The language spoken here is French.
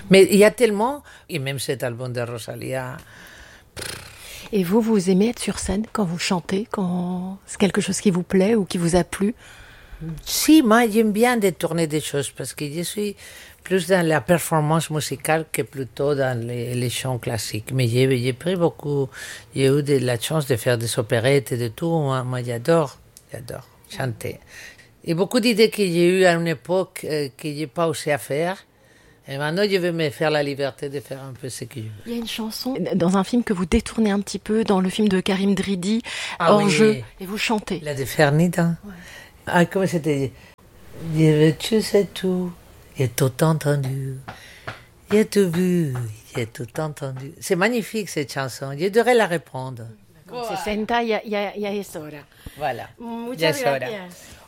Mais il y a tellement, et même cet album de Rosalia. Et vous aimez être sur scène quand vous chantez, quand c'est quelque chose qui vous plaît ou qui vous a plu? Si, moi j'aime bien détourner des choses parce que je suis plus dans la performance musicale que plutôt dans les chants classiques. Mais j'ai pris beaucoup, j'ai eu de la chance de faire des opérettes et de tout. Moi j'adore chanter. Et beaucoup d'idées que j'ai eues à une époque que j'ai pas osé à faire. Et maintenant, je vais me faire la liberté de faire un peu ce que je veux. Il y a une chanson dans un film que vous détournez un petit peu, dans le film de Karim Dridi, Ah Hors oui. jeu, et vous chantez. La de Fernida. Ouais. Ah, comment c'était? Tu sais tout, j'ai tout entendu, j'ai tout vu, j'ai tout entendu. C'est magnifique cette chanson, je devrais la reprendre. 60 ya es hora. Voilà. Muchas Ya es hora. gracias.